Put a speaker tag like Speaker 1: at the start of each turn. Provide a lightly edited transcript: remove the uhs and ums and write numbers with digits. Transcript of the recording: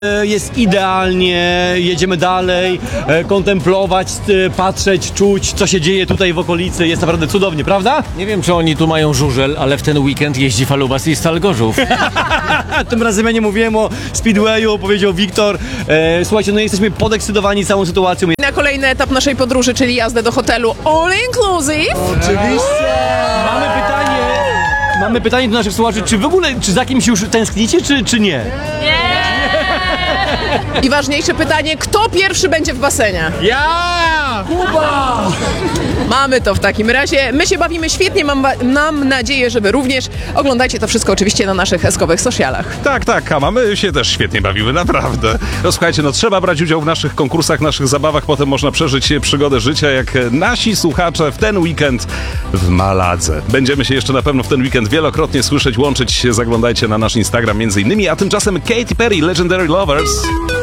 Speaker 1: Jest idealnie, jedziemy dalej, kontemplować, patrzeć, czuć, co się dzieje tutaj w okolicy. Jest naprawdę cudownie, prawda?
Speaker 2: Nie wiem, czy oni tu mają żużel, ale w ten weekend jeździ Falubas i Stal Gorzów.
Speaker 1: Tym razem ja nie mówiłem o Speedwayu, powiedział Wiktor. Słuchajcie, no jesteśmy podekscytowani całą sytuacją.
Speaker 3: Na kolejny etap naszej podróży, czyli jazdę do hotelu All Inclusive.
Speaker 1: Oczywiście! Mamy pytanie do naszych słuchaczy, czy za kimś już tęsknicie, czy nie?
Speaker 3: I ważniejsze pytanie, kto pierwszy będzie w basenie?
Speaker 1: Ja! Kuba!
Speaker 3: Mamy to w takim razie. My się bawimy świetnie, mam nadzieję, że wy również. Oglądajcie to wszystko oczywiście na naszych eskowych socialach.
Speaker 4: Tak, a my się też świetnie bawimy, naprawdę. No słuchajcie, trzeba brać udział w naszych konkursach, naszych zabawach, potem można przeżyć przygodę życia, jak nasi słuchacze w ten weekend w Maladze. Będziemy się jeszcze na pewno w ten weekend wielokrotnie słyszeć, łączyć się, zaglądajcie na nasz Instagram między innymi, a tymczasem Katy Perry, Legendary Lovers.